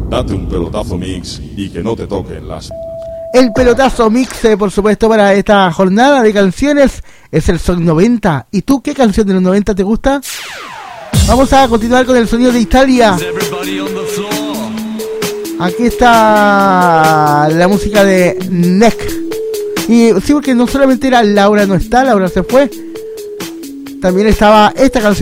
Date un pelotazo mix y que no te toquen las... El pelotazo mix, por supuesto, para esta jornada de canciones es el Sonido 90. ¿Y tú qué canción de los 90 te gusta? Vamos a continuar con el sonido de Italia. Aquí está la música de Neck. Y sí, porque no solamente era Laura no está, Laura se fue. También estaba esta canción.